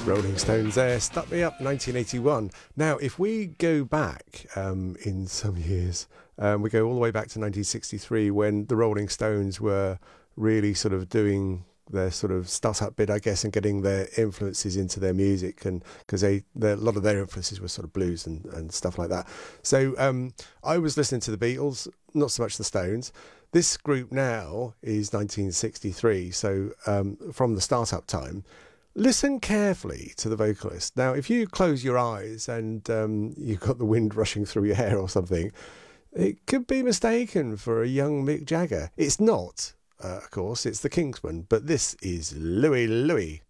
Rolling Stones there, Stuck Me Up, 1981. Now, if we go back in some years, we go all the way back to 1963 when the Rolling Stones were really sort of doing their sort of start-up bit, I guess, and getting their influences into their music, and because a lot of their influences were sort of blues and stuff like that. So I was listening to the Beatles, not so much the Stones. This group now is 1963, so from the start-up time. Listen carefully to the vocalist. Now, if you close your eyes and you've got the wind rushing through your hair or something, it could be mistaken for a young Mick Jagger. It's not, of course, it's the Kingsman, but this is Louie Louie.